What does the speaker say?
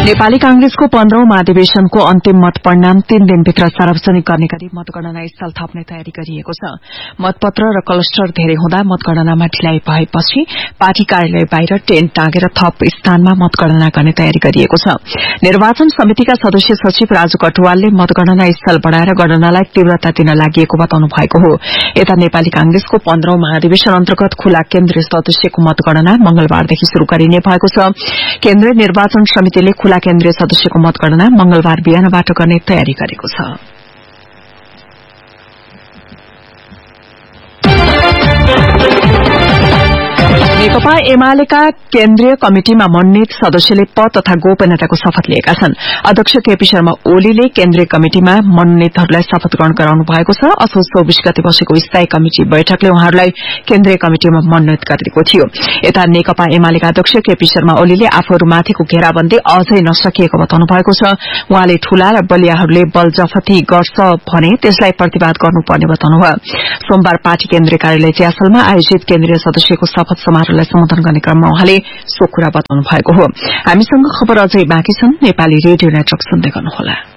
नेपाली कांग्रेसको 15औं महाधिवेशनको अन्तिम मत परिणाम 3 दिनभित्र सार्वजनिक गर्ने गरी मतगणना स्थल थप्ने तयारी गरिएको छ। मतपत्र र क्लस्टर धेरै हुँदा मतगणनामा ढिलाइ भएपछि पार्टी कार्यालय बाहिर टेन्ट टाँगेर थप स्थानमा मतगणना गर्ने तयारी गरिएको छ। निर्वाचन समितिका सदस्य सचिव राजु कटुवालले मतगणना स्थल बढ़ाएर गणनालाई तीव्रता दिन लागि बताउनु भएको हो। यता नेपाली कांग्रेसको 15औं महाधिवेशन अन्तर्गत खुला केन्द्रीय सदस्यको मतगणना मंगलबारदेखि शुरू गरिने भएको छ। केन्द्रीय निर्वाचन समितिले खुला केन्द्रीय सदस्यको मतगणना मंगलबार बिहानबाट गर्ने तयारी गरेको छ। नेकपा एमालेका केन्द्रीय कमिटिमा मनोनित सदस्यले पद तथा गोपनीयताको शपथ लिएका छन्। अध्यक्ष केपी शर्मा ओलीले केन्द्रीय कमिटिमा मनोनितहरूलाई शपथ ग्रहण गराउनु भएको छ। असोज 24 गते बसेको स्थायी कमिटि बैठकले उहाँहरूलाई केन्द्रीय कमिटिमा मनोनित गरेको थियो। यता नेकपा एमालेका अध्यक्ष केपी शर्मा ओलीले आफूहरूमाथिको घेराबन्दी अझै नसकिएको बताउनु भएको छ। उहाँले ठूला र बलियाहरूले बल जफती गर्छ भने त्यसलाई प्रतिवाद गर्नुपर्ने बताउनुभयो। सोमबार पार्टी केन्द्रीय कार्यालय च्यासलमा आयोजित केन्द्रीय सदस्यको शपथ समारोहलाई सम्बोधन गर्ने क्रममा उहाँले सो कुरा बताउनु भएको हो। हामीसँग खबर अझै बाँकी छन्। नेपाली रेडियो नेटवर्क सुन्दै गर्नुहोला।